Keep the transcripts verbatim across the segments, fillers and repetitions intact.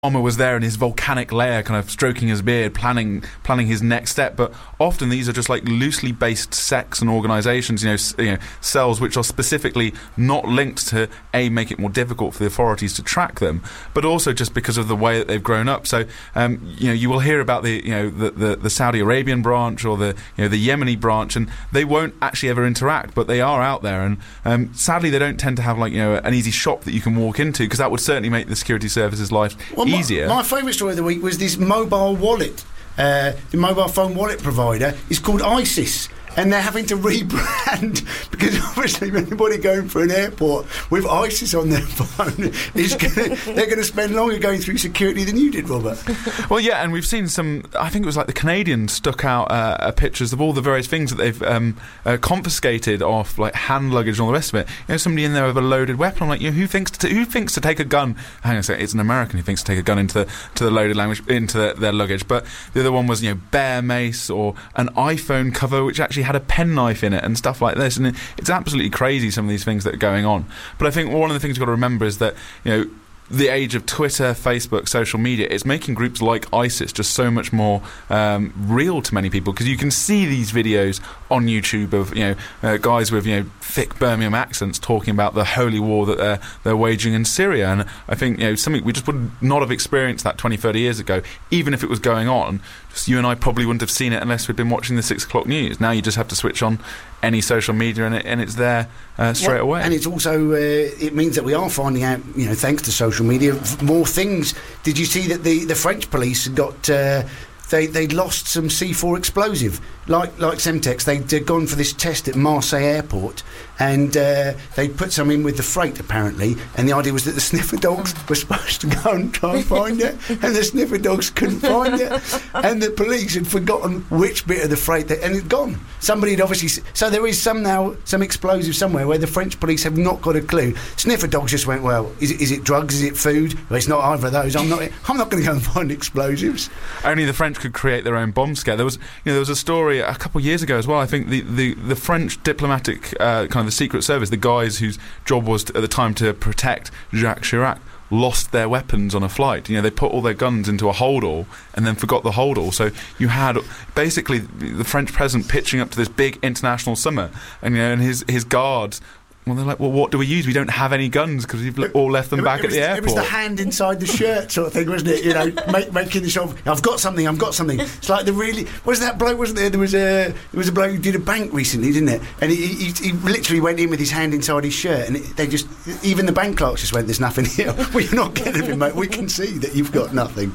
Obama was there in his volcanic lair, kind of stroking his beard, planning planning his next step. But often these are just like loosely based sects and organisations, you know, s- you know, cells which are specifically not linked to a make it more difficult for the authorities to track them, but also just because of the way that they've grown up. So um, you know, you will hear about the you know the, the, the Saudi Arabian branch or the you know the Yemeni branch, and they won't actually ever interact, but they are out there. And um, sadly, they don't tend to have like you know an easy shop that you can walk into, because that would certainly make the security services' life well, easier. My, my favourite story of the week was this mobile wallet. Uh, the mobile phone wallet provider is called ISIS, and they're having to rebrand because obviously anybody going through an airport with ISIS on their phone is gonna, they're going to spend longer going through security than you did, Robert. Well, yeah, and we've seen some, I think it was like the Canadians stuck out uh, pictures of all the various things that they've um, uh, confiscated off, like hand luggage and all the rest of it. You know, somebody in there with a loaded weapon. I'm like, you know, who thinks to who thinks to take a gun? Hang on a second, it's an American who thinks to take a gun into the to the loaded language into the, their luggage. But the other one was, you know, bear mace or an iPhone cover which actually had a penknife in it and stuff like this, and it's absolutely crazy, some of these things that are going on. But I think one of the things you've got to remember is that, you know, the age of Twitter, Facebook, social media is making groups like ISIS just so much more um, real to many people, because you can see these videos on YouTube of you know uh, guys with you know thick Birmingham accents talking about the holy war that they're, they're waging in Syria. And I think you know something we just would not have experienced that twenty, thirty years ago, even if it was going on. Just you and I probably wouldn't have seen it unless we'd been watching the six o'clock news. Now you just have to switch on any social media and, it, and it's there uh, straight well, away. And it's also uh, it means that we are finding out, you know, thanks to social media, more things. Did you see that the, the French police got uh, they they lost some C four explosive, like like Semtex? They'd uh, gone for this test at Marseille airport, and uh, they put some in with the freight apparently, and the idea was that the sniffer dogs were supposed to go and try and find it, and the sniffer dogs couldn't find it, and the police had forgotten which bit of the freight they, and it'd gone. Somebody had obviously, so there is some now some explosive somewhere where the French police have not got a clue. Sniffer dogs just went, well, is it is it drugs, is it food? Well, it's not either of those. I'm not I'm not going to go and find explosives. Only the French could create their own bomb scare. There was, you know, there was a story a couple of years ago as well. I think the the, the French diplomatic uh, kind of the Secret Service, the guys whose job was to, at the time to protect Jacques Chirac, lost their weapons on a flight. You know, they put all their guns into a holdall and then forgot the holdall. So you had basically the French president pitching up to this big international summit, and you know, and his his guards. Well, they're like, well, what do we use? We don't have any guns because we've all left them it, back it at was, the airport. It was the hand inside the shirt sort of thing, wasn't it? You know, make, making the sort of, I've got something, I've got something. It's like the really, was that bloke, wasn't there? There was a there was a bloke who did a bank recently, didn't it? And he, he, he literally went in with his hand inside his shirt, and it, they just, even the bank clerks just went, there's nothing here. Well, you're not getting it, mate. We can see that you've got nothing.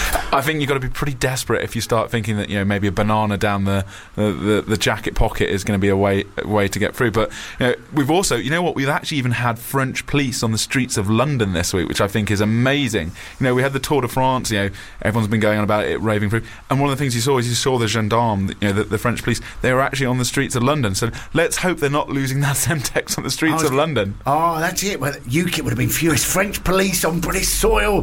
I think you've got to be pretty desperate if you start thinking that, you know, maybe a banana down the the, the, the jacket pocket is going to be a way a way to get through. But you know, we've also, you know what, we've actually even had French police on the streets of London this week, which I think is amazing. You know, we had the Tour de France, you know, everyone's been going on about it, raving through. And one of the things you saw is you saw the gendarmes, you know, the, the French police, they were actually on the streets of London. So let's hope they're not losing that Semtex on the streets of London. Oh, that's it. Well, UKIP would have been furious. French police on British soil.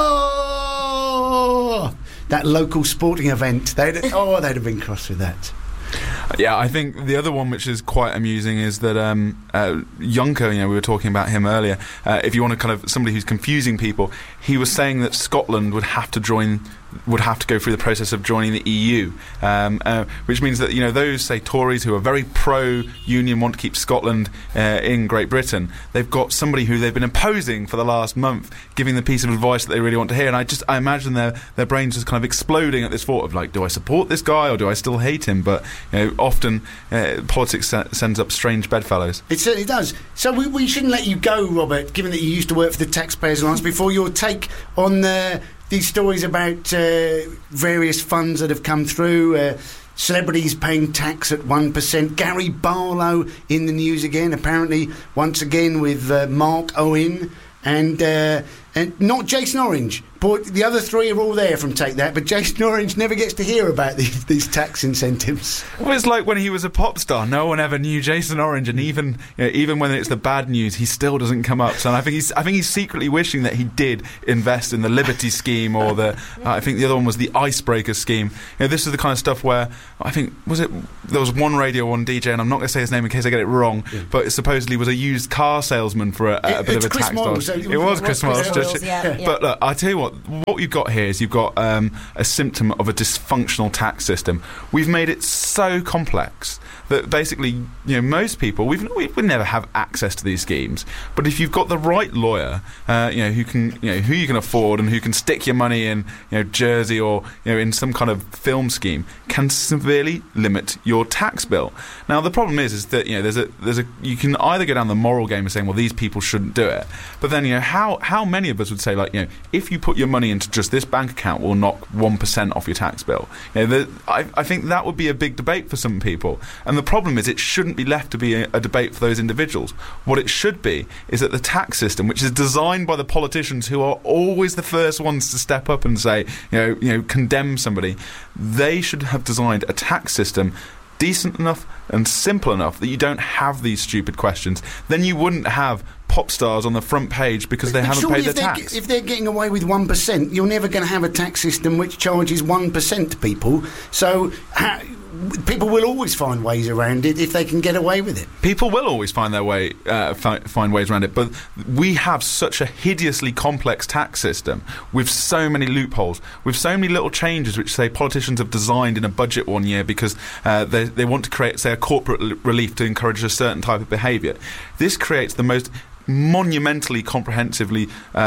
Oh! That local sporting event. They'd, oh, they'd have been cross with that. Yeah, I think the other one which is quite amusing is that um, uh, Juncker, you know, we were talking about him earlier. Uh, if you want to kind of somebody who's confusing people, he was saying that Scotland would have to join, would have to go through the process of joining the E U, um, uh, which means that, you know, those, say, Tories who are very pro-union, want to keep Scotland uh, in Great Britain, they've got somebody who they've been opposing for the last month giving the piece of advice that they really want to hear. And I just, I imagine their their brains just kind of exploding at this thought of, like, do I support this guy or do I still hate him? But, you know, often uh, politics se- sends up strange bedfellows. It certainly does. So we, we shouldn't let you go, Robert, given that you used to work for the Taxpayers Alliance, before your take on the... these stories about uh, various funds that have come through, uh, celebrities paying tax at one percent. Gary Barlow in the news again, apparently, once again with uh, Mark Owen, and uh, and not Jason Orange. But the other three are all there from Take That, but Jason Orange never gets to hear about these, these tax incentives. Well, it's like when he was a pop star. No one ever knew Jason Orange, and even you know, even when it's the bad news, he still doesn't come up. So I think he's I think he's secretly wishing that he did invest in the Liberty scheme or the uh, I think the other one was the Icebreaker scheme. You know, this is the kind of stuff where I think was it there was one radio one D J, and I'm not going to say his name in case I get it wrong, yeah. but it supposedly was a used car salesman for a, a, a it, bit of a Chris tax Moyles, dodge. so it was Chris Moyles. Yeah, yeah. But look, I tell you what. what what you've got here is you've got um, a symptom of a dysfunctional tax system. We've made it so complex that basically, you know, most people, we've, we would never have access to these schemes. But if you've got the right lawyer, uh, you know, who can, you know, who you can afford and who can stick your money in, you know, Jersey or, you know, in some kind of film scheme, can severely limit your tax bill. Now, the problem is, is that, you know, there's a, there's a, you can either go down the moral game of saying, well, these people shouldn't do it. But then, you know, how, how many of us would say, like, you know, if you put your money into just this bank account, we'll knock one percent off your tax bill. You know, the, I, I think that would be a big debate for some people. And the problem is it shouldn't be left to be a, a debate for those individuals. What it should be is that the tax system, which is designed by the politicians who are always the first ones to step up and say, you know, you know, condemn somebody, they should have designed a tax system decent enough and simple enough that you don't have these stupid questions. Then you wouldn't have pop stars on the front page because they but haven't paid their tax. If they're getting away with one percent, you're never going to have a tax system which charges one percent to people. So how, people will always find ways around it if they can get away with it. People will always find their way, uh, fi- find ways around it, but we have such a hideously complex tax system with so many loopholes, with so many little changes which, say, politicians have designed in a budget one year because uh, they, they want to create, say, a corporate l- relief to encourage a certain type of behaviour. This creates the most monumentally comprehensively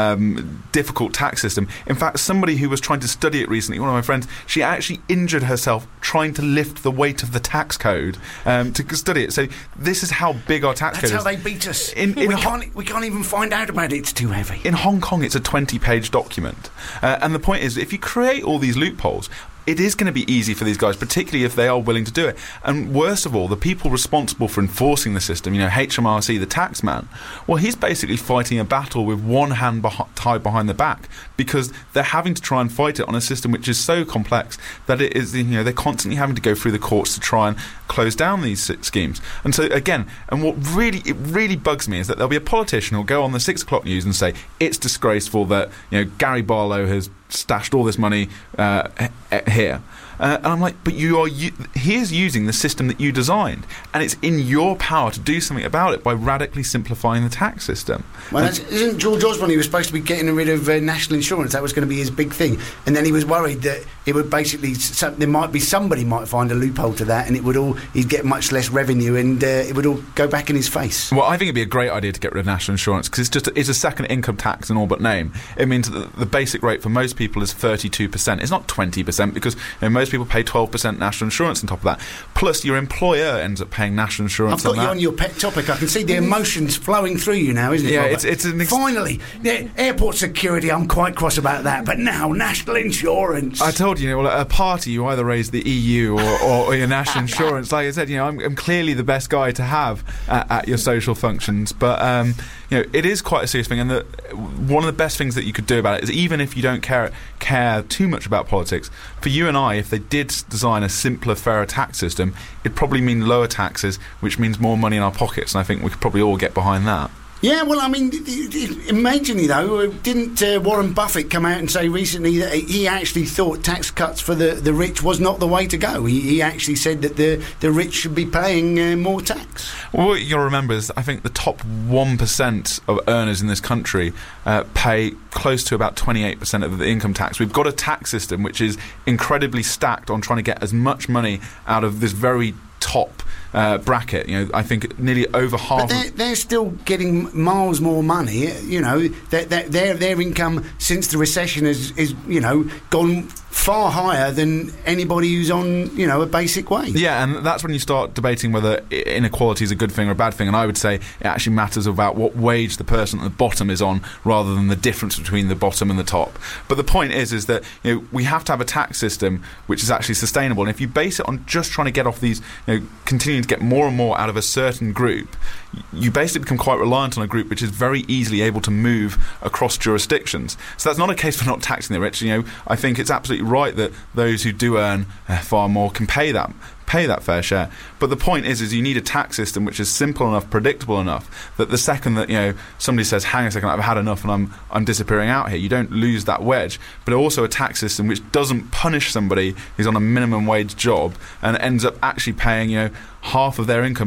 um, difficult tax system. In fact, somebody who was trying to study it recently, one of my friends, she actually injured herself trying to lift the weight of the tax code um, to study it. So this is how big our tax That's code is. That's how they beat us. In, in we, Ho- can't, we can't even find out about it. It's too heavy. In Hong Kong, it's a twenty-page document. Uh, and the point is, if you create all these loopholes, it is going to be easy for these guys, particularly if they are willing to do it. And worst of all, the people responsible for enforcing the system, you know, H M R C, the tax man, well, he's basically fighting a battle with one hand beh- tied behind the back because they're having to try and fight it on a system which is so complex that it is, you know, they're constantly having to go through the courts to try and close down these schemes. And so, again, and what really, it really bugs me is that there'll be a politician who'll go on the six o'clock news and say, it's disgraceful that, you know, Gary Barlow has stashed all this money uh, here. Uh, and I'm like, but you are u- he is using the system that you designed, and it's in your power to do something about it by radically simplifying the tax system. Well, that's, isn't George Osborne, he was supposed to be getting rid of uh, national insurance. That was going to be his big thing. And then he was worried that it would basically, some, there might be somebody might find a loophole to that, and it would all, he'd get much less revenue, and uh, it would all go back in his face. Well, I think it'd be a great idea to get rid of national insurance because it's just a, it's a second income tax in all but name. It means that the basic rate for most people is thirty-two percent. It's not twenty percent because, you know, most people pay twelve percent national insurance on top of that. Plus, your employer ends up paying national insurance. I've got on you that. on your pet topic. I can see the emotions flowing through you now, isn't it? Yeah, Robert? it's it's an ex- finally yeah, airport security. I'm quite cross about that, but now national insurance. I told you, you know, well, at a party you either raise the E U or, or, or your national insurance. Like I said, you know, I'm, I'm clearly the best guy to have at, at your social functions, but um, you know, it is quite a serious thing. And the, one of the best things that you could do about it is, even if you don't care care too much about politics, for you and I, if they did design a simpler, fairer tax system, it'd probably mean lower taxes, which means more money in our pockets. And I think we could probably all get behind that. Yeah, well, I mean, amazingly though, didn't uh, Warren Buffett come out and say recently that he actually thought tax cuts for the, the rich was not the way to go? He, he actually said that the, the rich should be paying uh, more tax. Well, what you'll remember is I think the top one percent of earners in this country uh, pay close to about twenty-eight percent of the income tax. We've got a tax system which is incredibly stacked on trying to get as much money out of this very top uh, bracket. You know, I think nearly over half. But they're, they're still getting miles more money. You know, their their their income since the recession is is you know gone far higher than anybody who's on, you know, a basic wage. Yeah, and that's when you start debating whether inequality is a good thing or a bad thing. And I would say it actually matters about what wage the person at the bottom is on, rather than the difference between the bottom and the top. But the point is, is that, you know, we have to have a tax system which is actually sustainable. And if you base it on just trying to get off these, you know, continuing to get more and more out of a certain group, you basically become quite reliant on a group which is very easily able to move across jurisdictions. So that's not a case for not taxing the rich. You know, I think it's absolutely right that those who do earn uh, far more can pay that pay that fair share. But the point is, is you need a tax system which is simple enough, predictable enough, that the second that, you know, somebody says, hang a second, I've had enough and I'm I'm disappearing out here, you don't lose that wedge. But also a tax system which doesn't punish somebody who's on a minimum wage job and ends up actually paying, you know, half of their income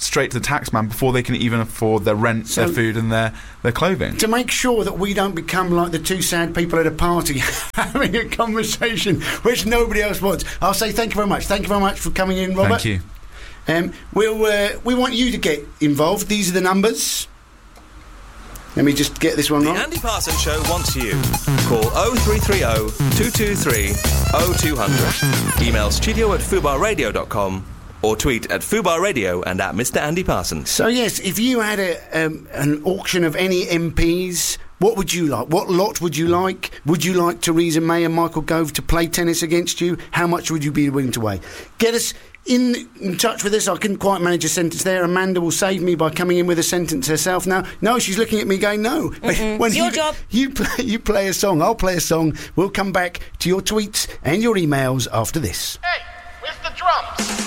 straight to the taxman before they can even afford their rent, So- their food, and their, their clothing. To make sure that we don't become like the two sad people at a party having a conversation which nobody else wants, I'll say thank you very much. Thank you very much for coming in, Robert. Thank you. Um, we'll, uh, we want you to get involved. These are the numbers. Let me just get this one The wrong. Andy Parsons Show wants you. Call oh three three oh, two two three, oh two hundred. Email studio at fubar radio dot com or tweet at Fubar Radio and at Mister Andy Parsons. So, yes, if you had a, um, an auction of any M Ps, what would you like? What lot would you like? Would you like Theresa May and Michael Gove to play tennis against you? How much would you be willing to weigh? Get us in, in touch with us. I couldn't quite manage a sentence there. Amanda will save me by coming in with a sentence herself now. No, she's looking at me going, no. Mm-mm. It's your you, job. You play, you play a song, I'll play a song. We'll come back to your tweets and your emails after this. Hey, where's the drums?